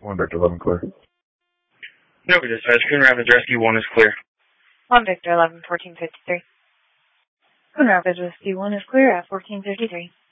1 Victor 11 clear. No, dispatch. Coon Rapids Rescue 1 is clear. 1 Victor 11, 1453. Coon Rapids Rescue 1 is clear at 1453.